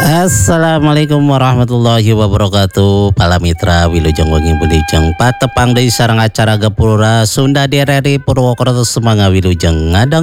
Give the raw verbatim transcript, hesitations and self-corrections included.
Assalamualaikum warahmatullahi wabarakatuh. Para mitra Wilujeng Wengi Wilujeng patepang dari sarang acara Gapura Sunda di R R I Purwokerto Semangga Wilujeng ngadang